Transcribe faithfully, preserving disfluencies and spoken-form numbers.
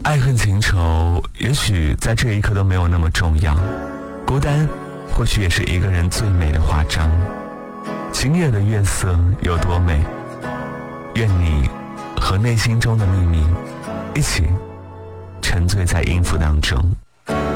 爱恨情仇也许在这一刻都没有那么重要，孤单或许也是一个人最美的华章。今夜的月色有多美，愿你和内心中的秘密一起沉醉在音符当中。